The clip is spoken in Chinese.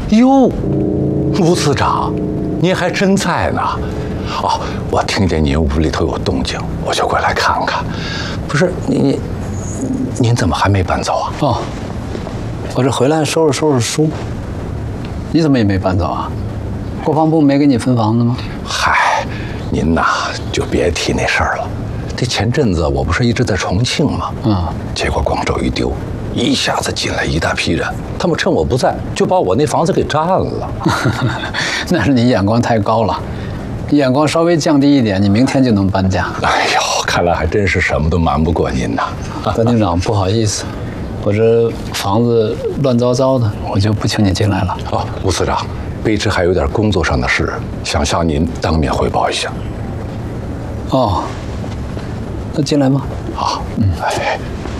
哟，吴司长，您还真在呢。哦，我听见您屋里头有动静，我就过来看看。不是您怎么还没搬走啊？ 哦，我这回来收拾书。你怎么也没搬走啊？国防部没给你分房子吗？ 嗨，您呐就别提那事儿了。这前阵子我不是一直在重庆吗？结果广州一丢，一下子进来一大批人，他们趁我不在就把我那房子给占了。 那是你眼光太高了，眼光稍微降低一点，你明天就能搬家。 哎呦，看来还真是什么都瞒不过您呐。 段厅长，不好意思，我这房子乱糟糟的，我就不请你进来了。 哦，吴司长，卑职还有点工作上的事，想向您当面汇报一下。 哦，那进来吧。 好，哎。